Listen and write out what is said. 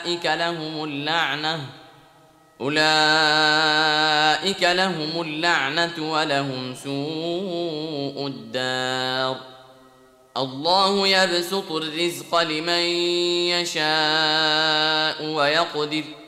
أولئك لهم اللعنة ولهم سوء الدار. الله يبسط الرزق لمن يشاء ويقدر